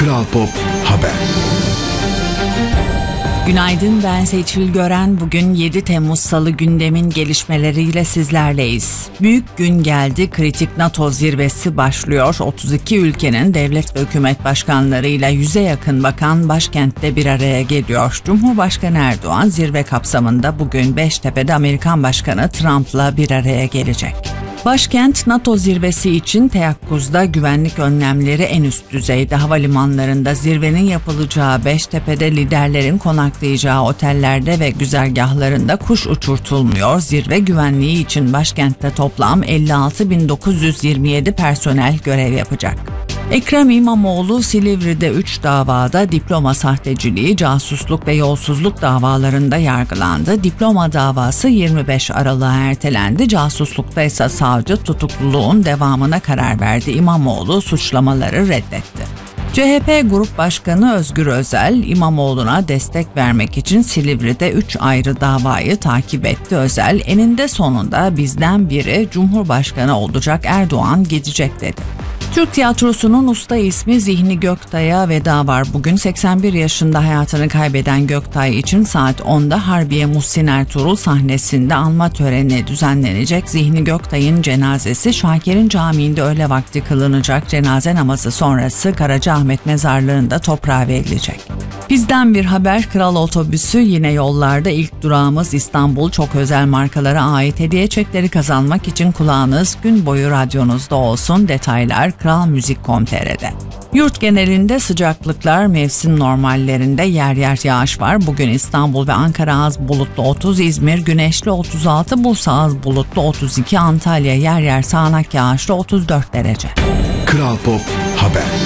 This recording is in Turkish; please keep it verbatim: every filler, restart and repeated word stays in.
Kral Pop Haber. Günaydın, ben Seçil Gören. Bugün yedi Temmuz Salı, gündemin gelişmeleriyle sizlerleyiz. Büyük gün geldi, kritik NATO zirvesi başlıyor. otuz iki ülkenin devlet ve hükümet başkanlarıyla yüze yakın bakan başkentte bir araya geliyor. Cumhurbaşkanı Erdoğan zirve kapsamında bugün Beştepe'de Amerikan Başkanı Trump'la bir araya gelecek. Başkent NATO zirvesi için teyakkuzda, güvenlik önlemleri en üst düzeyde. Havalimanlarında zirvenin yapılacağı Beştepe'de liderlerin konaklayacağı otellerde ve güzergahlarında kuş uçurtulmuyor. Zirve güvenliği için başkentte toplam elli altı bin dokuz yüz yirmi yedi personel görev yapacak. Ekrem İmamoğlu Silivri'de üç davada diploma sahteciliği, casusluk ve yolsuzluk davalarında yargılandı. Diploma davası yirmi beş Aralık'a ertelendi. Casuslukta ise savcı tutukluluğun devamına karar verdi. İmamoğlu suçlamaları reddetti. C H P Grup Başkanı Özgür Özel, İmamoğlu'na destek vermek için Silivri'de üç ayrı davayı takip etti. Özel, eninde sonunda bizden biri Cumhurbaşkanı olacak, Erdoğan gidecek dedi. Türk tiyatrosunun usta ismi Zihni Göktay'a veda var. Bugün seksen bir yaşında hayatını kaybeden Göktay için saat onda Harbiye Muhsin Ertuğrul sahnesinde anma töreni düzenlenecek. Zihni Göktay'ın cenazesi Şakir'in Camii'nde öğle vakti kılınacak. Cenaze namazı sonrası Karacaahmet Mezarlığı'nda toprağa verilecek. Bizden bir haber, Kral Otobüsü yine yollarda. İlk durağımız İstanbul. Çok özel markalara ait hediye çekleri kazanmak için kulağınız gün boyu radyonuzda olsun. Detaylar kral müzik nokta com nokta tr'de. Yurt genelinde sıcaklıklar mevsim normallerinde, yer yer yağış var. Bugün İstanbul ve Ankara az bulutlu otuz, İzmir güneşli otuz altı, Bursa az bulutlu otuz iki, Antalya yer yer sağanak yağışlı otuz dört derece. Kral Pop Haber.